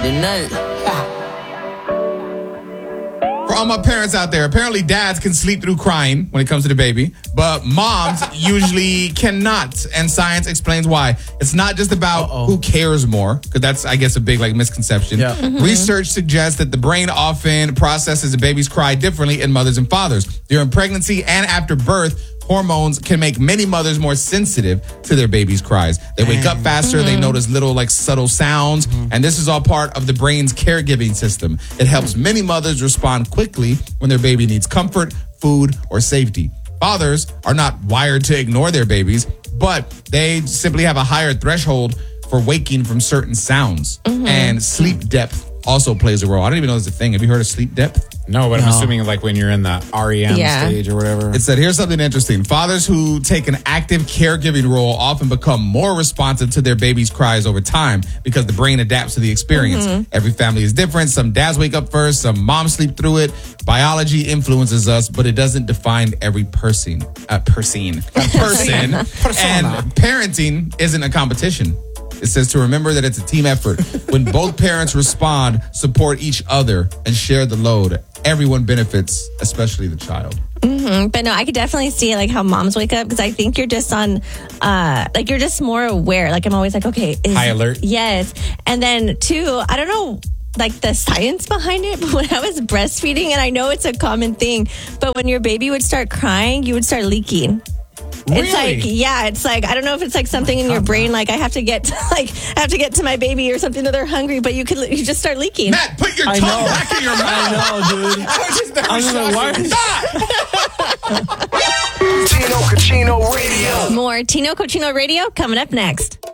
The night. For all my parents out there, apparently dads can sleep through crying when it comes to the baby, but moms usually cannot, and science explains why. It's not just about who cares more, because that's, I guess, a big misconception. Yeah. Research suggests that the brain often processes a baby's cry differently in mothers and fathers. During pregnancy and after birth, hormones can make many mothers more sensitive to their baby's cries. They wake up faster, they notice little subtle sounds, and this is all part of the brain's caregiving system. It helps many mothers respond quickly when their baby needs comfort, food, or safety. Fathers are not wired to ignore their babies, but they simply have a higher threshold for waking from certain sounds. And sleep depth also plays a role. I don't even know there's a thing. Have you heard of sleep depth? No, but I'm assuming when you're in the REM stage or whatever. It said, here's something interesting. Fathers who take an active caregiving role often become more responsive to their baby's cries over time because the brain adapts to the experience. Every family is different. Some dads wake up first, some moms sleep through it. Biology influences us, but it doesn't define every person. And parenting isn't a competition. It says to remember that it's a team effort. When both parents respond, support each other, and share the load, everyone benefits, especially the child. But no, I could definitely see how moms wake up because I think you're just on, you're just more aware. I'm always okay. High alert. Yes. And then two, I don't know the science behind it, but when I was breastfeeding, and I know it's a common thing, but when your baby would start crying, you would start leaking. Really? It's I don't know if it's something in your brain, I have to get to my baby or something that they're hungry, but you just start leaking. Matt, put your tongue back in your mouth. I know, dude. Tino Cochino Radio. More Tino Cochino Radio coming up next.